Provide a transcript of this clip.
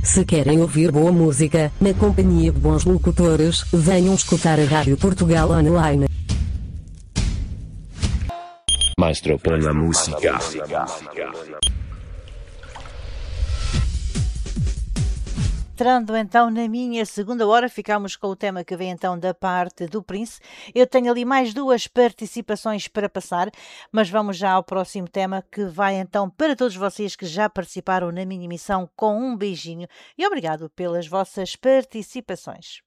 Se querem ouvir boa música, na companhia de bons locutores, venham escutar a Rádio Portugal Online. Maestro, pon la música. Entrando então na minha segunda hora, ficamos com o tema que vem então da parte do Prince. Eu tenho ali mais duas participações para passar, mas vamos já ao próximo tema, que vai então para todos vocês que já participaram na minha emissão com um beijinho e obrigado pelas vossas participações.